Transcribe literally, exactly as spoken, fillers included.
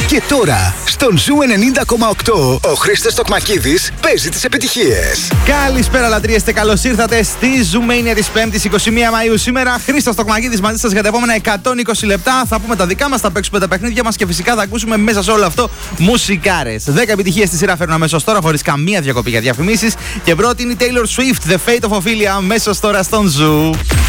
Και τώρα, στον Ζου ενενήντα κόμμα οκτώ, ο Χρήστος Τοκμακίδης παίζει τις επιτυχίες. Καλησπέρα, λατρείες, και καλώς ήρθατε στη Zoomania της πέμπτης εικοστή πρώτη Μαΐου. Σήμερα, Χρήστος Τοκμακίδης μαζί σας για τα επόμενα εκατόν είκοσι λεπτά. Θα πούμε τα δικά μας, θα παίξουμε τα παιχνίδια μας και φυσικά θα ακούσουμε μέσα σε όλο αυτό μουσικάρες. δέκα επιτυχίες στη σειρά φέρνω αμέσως τώρα, χωρίς καμία διακοπή για διαφημίσεις. Και πρώτη είναι η Taylor Swift, The Fate of Ophelia, αμέσως τώρα στον Ζου.